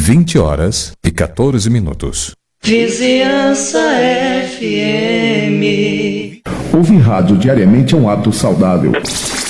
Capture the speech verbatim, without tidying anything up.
vinte horas e quatorze minutos. Vizinhança F M. Ouvir rádio diariamente é um ato saudável.